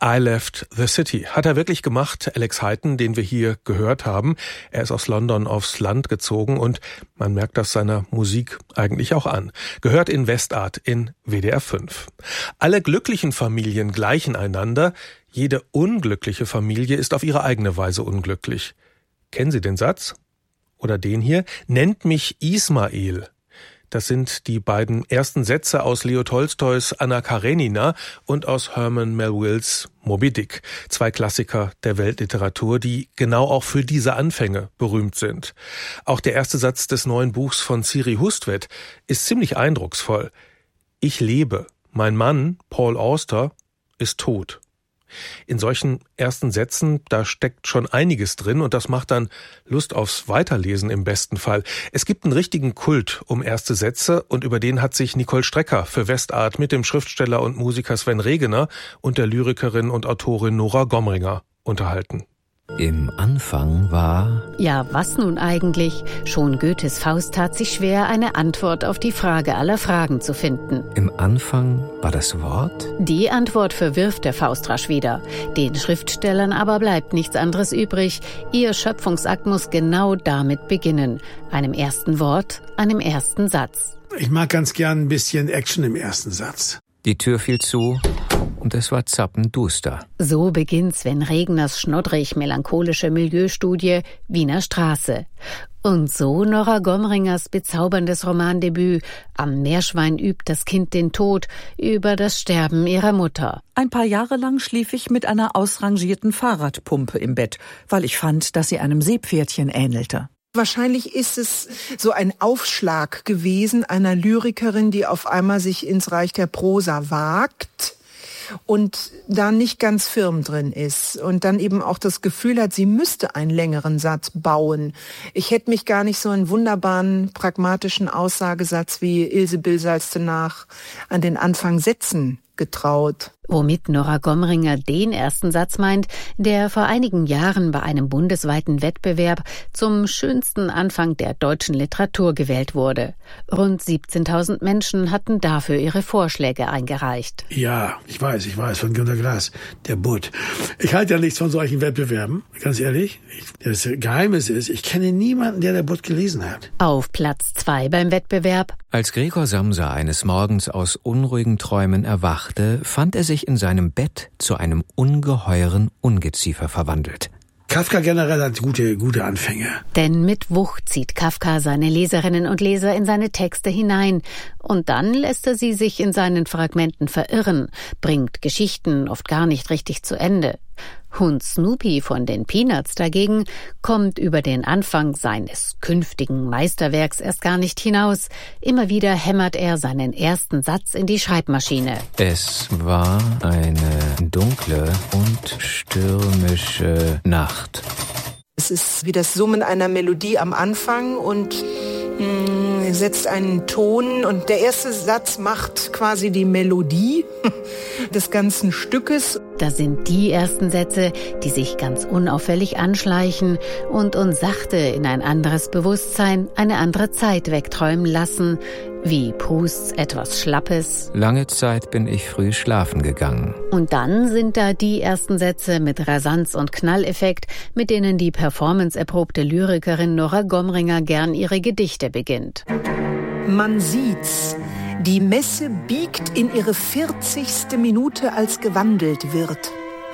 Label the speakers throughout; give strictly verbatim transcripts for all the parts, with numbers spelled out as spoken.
Speaker 1: I Left the City. Hat er wirklich gemacht, Alex Heighton, den wir hier gehört haben. Er ist aus London aufs Land gezogen und man merkt das seiner Musik eigentlich auch an. Gehört in Westart in W D R fünf. Alle glücklichen Familien gleichen einander. Jede unglückliche Familie ist auf ihre eigene Weise unglücklich. Kennen Sie den Satz? Oder den hier? Nennt mich Ismail. Das sind die beiden ersten Sätze aus Leo Tolstois Anna Karenina und aus Herman Melvilles Moby Dick. Zwei Klassiker der Weltliteratur, die genau auch für diese Anfänge berühmt sind. Auch der erste Satz des neuen Buchs von Siri Hustvedt ist ziemlich eindrucksvoll. Ich lebe. Mein Mann, Paul Auster, ist tot. In solchen ersten Sätzen, da steckt schon einiges drin und das macht dann Lust aufs Weiterlesen im besten Fall. Es gibt einen richtigen Kult um erste Sätze und über den hat sich Nicole Strecker für Westart mit dem Schriftsteller und Musiker Sven Regener und der Lyrikerin und Autorin Nora Gomringer unterhalten.
Speaker 2: Im Anfang war...
Speaker 3: Ja, was nun eigentlich? Schon Goethes Faust tat sich schwer, eine Antwort auf die Frage aller Fragen zu finden.
Speaker 2: Im Anfang war das Wort?
Speaker 3: Die Antwort verwirft der Faust rasch wieder. Den Schriftstellern aber bleibt nichts anderes übrig. Ihr Schöpfungsakt muss genau damit beginnen. Einem ersten Wort, einem ersten Satz.
Speaker 4: Ich mag ganz gern ein bisschen Action im ersten Satz.
Speaker 2: Die Tür fiel zu und es war zappenduster.
Speaker 3: So beginnt Sven Regners schnoddrig-melancholische Milieustudie Wiener Straße. Und so Nora Gomringers bezauberndes Romandebüt Am Meerschwein übt das Kind den Tod über das Sterben ihrer Mutter.
Speaker 5: Ein paar Jahre lang schlief ich mit einer ausrangierten Fahrradpumpe im Bett, weil ich fand, dass sie einem Seepferdchen ähnelte.
Speaker 6: Wahrscheinlich ist es so ein Aufschlag gewesen einer Lyrikerin, die auf einmal sich ins Reich der Prosa wagt und da nicht ganz firm drin ist und dann eben auch das Gefühl hat, sie müsste einen längeren Satz bauen. Ich hätte mich gar nicht so einen wunderbaren, pragmatischen Aussagesatz wie Ilse Bilsalste nach an den Anfang setzen getraut.
Speaker 3: Womit Nora Gomringer den ersten Satz meint, der vor einigen Jahren bei einem bundesweiten Wettbewerb zum schönsten Anfang der deutschen Literatur gewählt wurde. Rund siebzehntausend Menschen hatten dafür ihre Vorschläge eingereicht.
Speaker 4: Ja, ich weiß, ich weiß, von Günter Grass, der Butt. Ich halte ja nichts von solchen Wettbewerben, ganz ehrlich. Das Geheimnis ist, ich kenne niemanden, der der Butt gelesen hat.
Speaker 3: Auf Platz zwei beim Wettbewerb.
Speaker 2: Als Gregor Samsa eines Morgens aus unruhigen Träumen erwachte, fand er sich in seinem Bett zu einem ungeheuren Ungeziefer verwandelt.
Speaker 4: Kafka generell hat gute, gute Anfänge.
Speaker 3: Denn mit Wucht zieht Kafka seine Leserinnen und Leser in seine Texte hinein. Und dann lässt er sie sich in seinen Fragmenten verirren, bringt Geschichten oft gar nicht richtig zu Ende. Hund Snoopy von den Peanuts dagegen kommt über den Anfang seines künftigen Meisterwerks erst gar nicht hinaus. Immer wieder hämmert er seinen ersten Satz in die Schreibmaschine.
Speaker 2: Es war eine dunkle und stürmische Nacht.
Speaker 6: Es ist wie das Summen einer Melodie am Anfang und mh, setzt einen Ton und der erste Satz macht quasi die Melodie des ganzen Stückes.
Speaker 3: Das sind die ersten Sätze, die sich ganz unauffällig anschleichen und uns sachte in ein anderes Bewusstsein, eine andere Zeit wegträumen lassen, wie Prousts etwas Schlappes.
Speaker 2: Lange Zeit bin ich früh schlafen gegangen.
Speaker 3: Und dann sind da die ersten Sätze mit Rasanz und Knalleffekt, mit denen die performanceerprobte Lyrikerin Nora Gomringer gern ihre Gedichte beginnt.
Speaker 6: Man sieht's. Die Messe biegt in ihre vierzigste Minute, als gewandelt wird.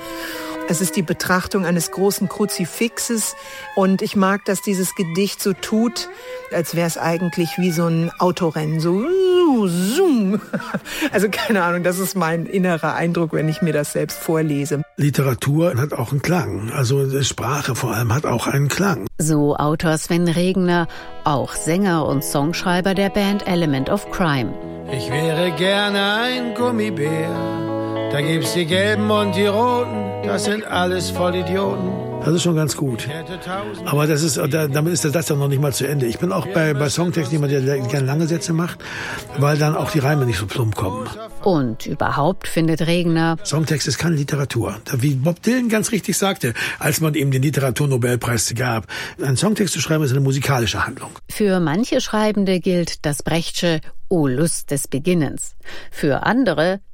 Speaker 6: Es ist die Betrachtung eines großen Kruzifixes und ich mag, dass dieses Gedicht so tut, als wäre es eigentlich wie so ein Autorennen, so zoom. Also keine Ahnung, das ist mein innerer Eindruck, wenn ich mir das selbst vorlese.
Speaker 4: Literatur hat auch einen Klang, also Sprache vor allem hat auch einen Klang.
Speaker 3: So Autor Sven Regener, auch Sänger und Songschreiber der Band Element of Crime.
Speaker 7: Ich wäre gerne ein Gummibär, da gibt's die Gelben und die Roten, das sind alles Vollidioten.
Speaker 4: Das ist schon ganz gut. Aber das ist, damit ist der Satz ja noch nicht mal zu Ende. Ich bin auch bei, bei Songtext jemand, der gerne lange Sätze macht, weil dann auch die Reime nicht so plump kommen.
Speaker 3: Und überhaupt findet Regener,
Speaker 4: Songtext ist keine Literatur. Wie Bob Dylan ganz richtig sagte, als man ihm den Literaturnobelpreis gab, einen Songtext zu schreiben ist eine musikalische Handlung.
Speaker 3: Für manche Schreibende gilt das Brechtsche O Lust des Beginnens. Für andere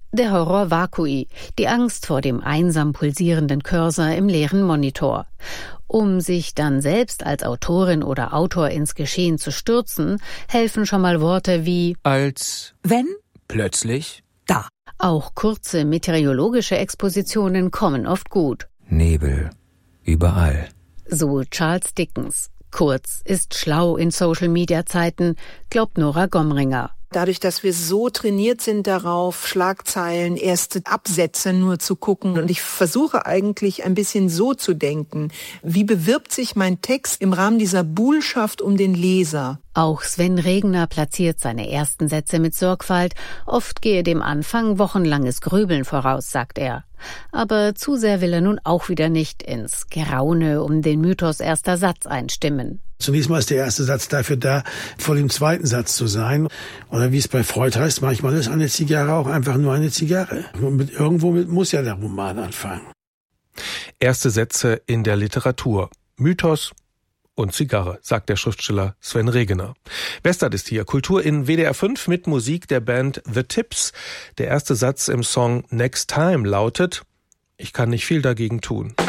Speaker 3: Der Horror vacui, die Angst vor dem einsam pulsierenden Cursor im leeren Monitor. Um sich dann selbst als Autorin oder Autor ins Geschehen zu stürzen, helfen schon mal Worte wie
Speaker 2: als,
Speaker 5: wenn,
Speaker 2: plötzlich,
Speaker 5: da.
Speaker 3: Auch kurze meteorologische Expositionen kommen oft gut.
Speaker 2: Nebel, überall.
Speaker 3: So Charles Dickens. Kurz ist schlau in Social-Media-Zeiten, glaubt Nora Gomringer.
Speaker 6: Dadurch, dass wir so trainiert sind darauf, Schlagzeilen, erste Absätze nur zu gucken. Und ich versuche eigentlich ein bisschen so zu denken. Wie bewirbt sich mein Text im Rahmen dieser Buhlschaft um den Leser?
Speaker 3: Auch Sven Regner platziert seine ersten Sätze mit Sorgfalt. Oft gehe dem Anfang wochenlanges Grübeln voraus, sagt er. Aber zu sehr will er nun auch wieder nicht ins Geraune um den Mythos erster Satz einstimmen.
Speaker 4: Zunächst mal ist der erste Satz dafür da, vor dem zweiten Satz zu sein. Oder wie es bei Freud heißt, manchmal ist eine Zigarre auch einfach nur eine Zigarre. Und mit, irgendwo mit muss ja der Roman anfangen.
Speaker 1: Erste Sätze in der Literatur. Mythos und Zigarre, sagt der Schriftsteller Sven Regner. Westart ist hier. Kultur in W D R fünf mit Musik der Band The Tips. Der erste Satz im Song Next Time lautet: Ich kann nicht viel dagegen tun.